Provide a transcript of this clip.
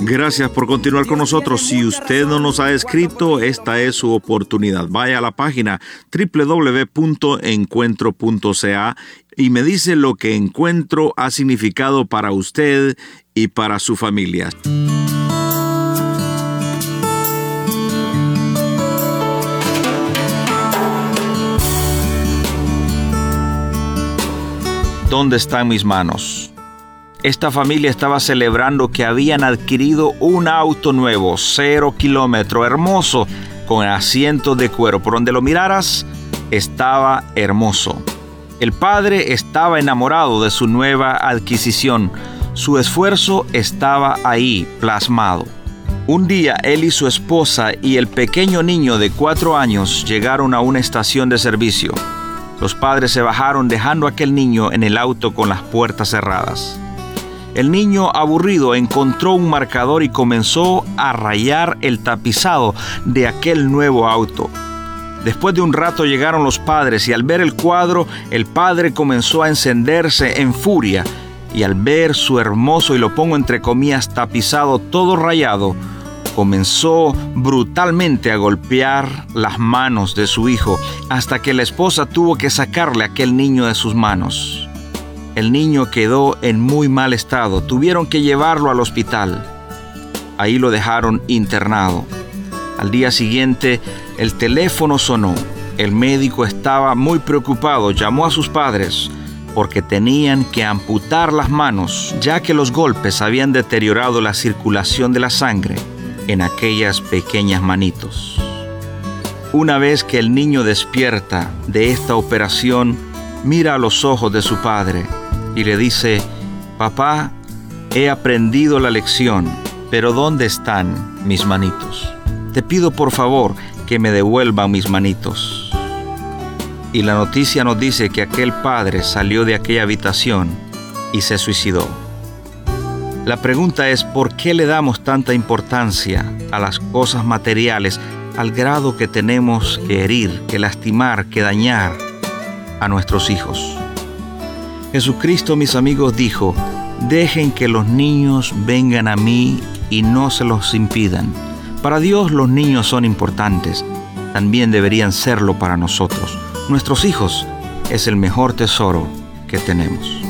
Gracias por continuar con nosotros. Si usted no nos ha escrito, esta es su oportunidad. Vaya a la página www.encuentro.ca y me dice lo que Encuentro ha significado para usted y para su familia. ¿Dónde están mis manos? Esta familia estaba celebrando que habían adquirido un auto nuevo, 0 kilómetro, hermoso, con asientos de cuero. Por donde lo miraras, estaba hermoso. El padre estaba enamorado de su nueva adquisición. Su esfuerzo estaba ahí, plasmado. Un día, él y su esposa y el pequeño niño de 4 años llegaron a una estación de servicio. Los padres se bajaron dejando a aquel niño en el auto con las puertas cerradas. El niño, aburrido, encontró un marcador y comenzó a rayar el tapizado de aquel nuevo auto. Después de un rato llegaron los padres y al ver el cuadro, el padre comenzó a encenderse en furia y al ver su hermoso, y lo pongo entre comillas, tapizado todo rayado, comenzó brutalmente a golpear las manos de su hijo hasta que la esposa tuvo que sacarle a aquel niño de sus manos. El niño quedó en muy mal estado. Tuvieron que llevarlo al hospital. Ahí lo dejaron internado. Al día siguiente, el teléfono sonó. El médico estaba muy preocupado. Llamó a sus padres porque tenían que amputar las manos, ya que los golpes habían deteriorado la circulación de la sangre en aquellas pequeñas manitos. Una vez que el niño despierta de esta operación, mira a los ojos de su padre y le dice: «Papá, he aprendido la lección, pero ¿dónde están mis manitos? Te pido por favor que me devuelvan mis manitos». Y la noticia nos dice que aquel padre salió de aquella habitación y se suicidó. La pregunta es: ¿por qué le damos tanta importancia a las cosas materiales al grado que tenemos que herir, que lastimar, que dañar a nuestros hijos? Jesucristo, mis amigos, dijo: «Dejen que los niños vengan a mí y no se los impidan». Para Dios los niños son importantes. También deberían serlo para nosotros. Nuestros hijos es el mejor tesoro que tenemos.